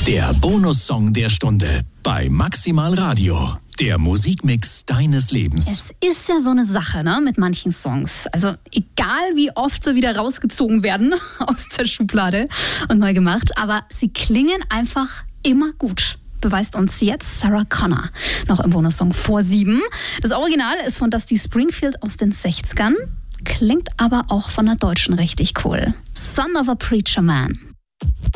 Der Bonussong der Stunde bei Maximal Radio. Der Musikmix deines Lebens. Es ist ja so eine Sache, ne, mit manchen Songs. Also egal, wie oft sie wieder rausgezogen werden aus der Schublade und neu gemacht, aber sie klingen einfach immer gut. Beweist uns jetzt Sarah Connor, noch im Bonussong vor 7. Das Original ist von Dusty Springfield aus den 60ern, klingt aber auch von der Deutschen richtig cool. Son of a Preacher Man.